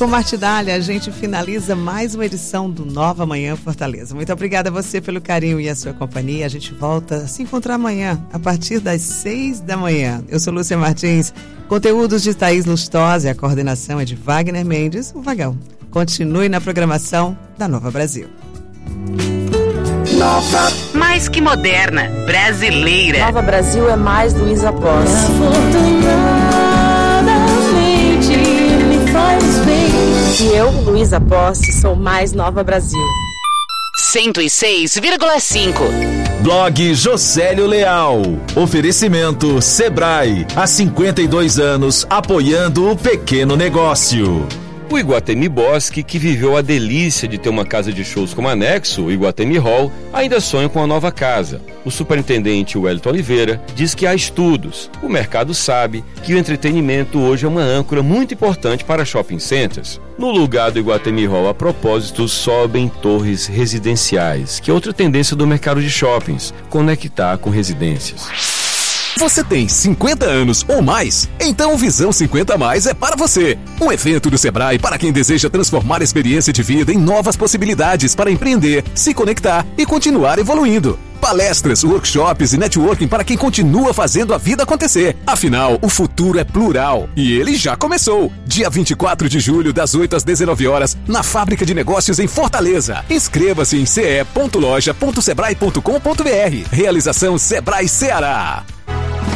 com Martidália, a gente finaliza mais uma edição do Nova Manhã Fortaleza. Muito obrigada a você pelo carinho e a sua companhia. A gente volta a se encontrar amanhã, a partir das 6 da manhã. Eu sou Lúcia Martins, conteúdos de Thaís Lustosa e a coordenação é de Wagner Mendes, o Vagão. Continue na programação da Nova Brasil. Mais que moderna, brasileira. Nova Brasil é mais Luísa Posse. E eu, Luísa Posse, sou mais Nova Brasil. 106,5. Blog Josélio Leal. Oferecimento Sebrae. Há 52 anos apoiando o pequeno negócio. O Iguatemi Bosque, que viveu a delícia de ter uma casa de shows como anexo, o Iguatemi Hall, ainda sonha com a nova casa. O superintendente Wellington Oliveira diz que há estudos. O mercado sabe que o entretenimento hoje é uma âncora muito importante para shopping centers. No lugar do Iguatemi Hall, a propósito, sobem torres residenciais, que é outra tendência do mercado de shoppings, conectar com residências. Você tem 50 anos ou mais? Então o Visão 50 Mais é para você. Um evento do Sebrae para quem deseja transformar a experiência de vida em novas possibilidades para empreender, se conectar e continuar evoluindo. Palestras, workshops e networking para quem continua fazendo a vida acontecer. Afinal, o futuro é plural e ele já começou. Dia 24 de julho, das 8 às 19 horas, na Fábrica de Negócios em Fortaleza. Inscreva-se em ce.loja.sebrae.com.br. Realização Sebrae Ceará.